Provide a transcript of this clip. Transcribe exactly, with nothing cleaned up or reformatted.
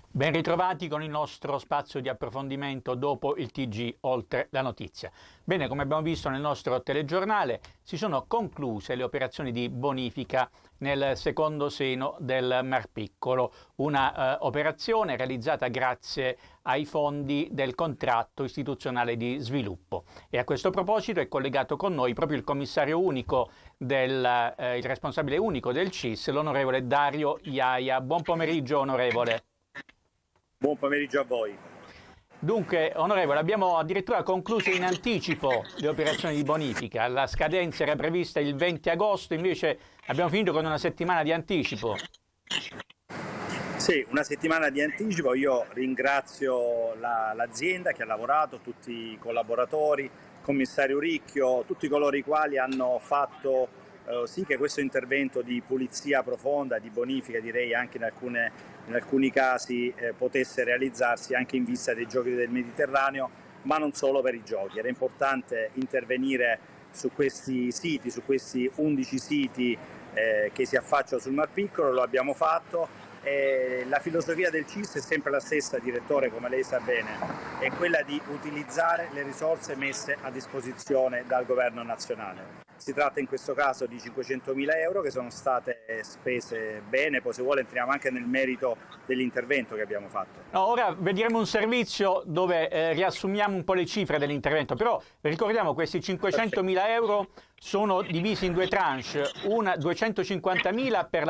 Ben ritrovati con il nostro spazio di approfondimento dopo il T G Oltre la Notizia. Bene, come abbiamo visto nel nostro telegiornale, si sono concluse le operazioni di bonifica nel secondo seno del Mar Piccolo, una eh, operazione realizzata grazie ai fondi del contratto istituzionale di sviluppo. E a questo proposito è collegato con noi proprio il commissario unico, del, eh, il responsabile unico del C I S, l'onorevole Dario Iaia. Buon pomeriggio, onorevole. Buon pomeriggio a voi. Dunque, onorevole, abbiamo addirittura concluso in anticipo le operazioni di bonifica. La scadenza era prevista il venti agosto, invece abbiamo finito con una settimana di anticipo. Sì, una settimana di anticipo. Io ringrazio la, l'azienda che ha lavorato, tutti i collaboratori, il commissario Ricchio, tutti coloro i quali hanno fatto eh, sì che questo intervento di pulizia profonda, di bonifica, direi anche in, alcune, in alcuni casi eh, potesse realizzarsi anche in vista dei Giochi del Mediterraneo, ma non solo per i Giochi. Era importante intervenire su questi siti, su questi undici siti eh, che si affacciano sul Mar Piccolo, lo abbiamo fatto. E la filosofia del C I S è sempre la stessa, direttore, come lei sa bene, è quella di utilizzare le risorse messe a disposizione dal governo nazionale. Si tratta in questo caso di cinquecentomila euro che sono state spese bene, poi se vuole entriamo anche nel merito dell'intervento che abbiamo fatto. No, ora vedremo un servizio dove eh, riassumiamo un po' le cifre dell'intervento, però ricordiamo questi cinquecentomila euro sono divisi in due tranche, una duecentocinquantamila per la